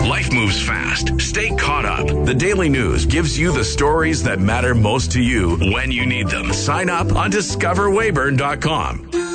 Life moves fast. Stay caught up. The Daily News gives you the stories that matter most to you when you need them. Sign up on discoverwayburn.com.